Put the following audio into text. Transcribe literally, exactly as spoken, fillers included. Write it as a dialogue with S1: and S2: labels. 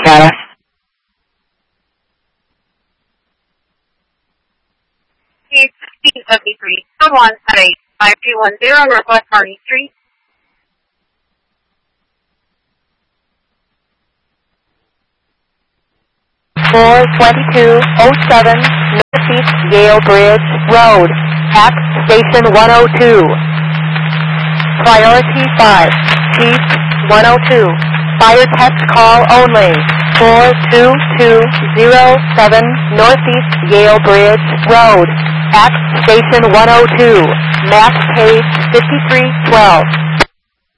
S1: Got it.
S2: It's sixteen seventy-three. Someone at eight five two one zero Northwest Martin Street.
S3: four twenty-two oh seven Northeast Yale Bridge Road, at Station one oh two. Priority five, Chief one oh two. Fire test call only. four two two oh seven Northeast Yale Bridge Road, at Station one oh two. Mass page fifty-three twelve.